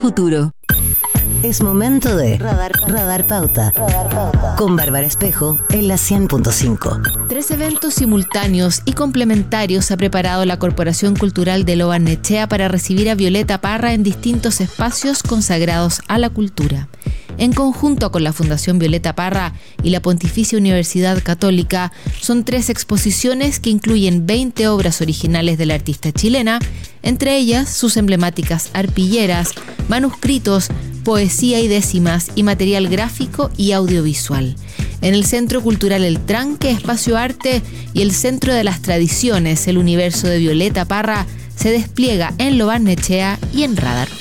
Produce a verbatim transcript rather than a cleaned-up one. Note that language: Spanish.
Futuro. Es momento de Radar, Radar Pauta. Radar Pauta. Con Bárbara Espejo en la cien punto cinco. Tres eventos simultáneos y complementarios ha preparado la Corporación Cultural de Lo Barnechea para recibir a Violeta Parra en distintos espacios consagrados a la cultura. En conjunto con la Fundación Violeta Parra y la Pontificia Universidad Católica, son tres exposiciones que incluyen veinte obras originales de la artista chilena, entre ellas sus emblemáticas arpilleras, manuscritos, poesía y décimas y material gráfico y audiovisual. En el Centro Cultural El Tranque, Espacio Arte y el Centro de las Tradiciones, el universo de Violeta Parra se despliega en Lo Barnechea y en Radar Pauta.